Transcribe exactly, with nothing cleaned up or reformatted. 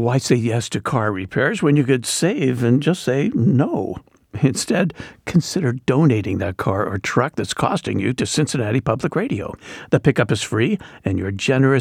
why say yes to car repairs when you could save and just say no? Instead, consider donating that car or truck that's costing you to Cincinnati Public Radio. The pickup is free, and your generous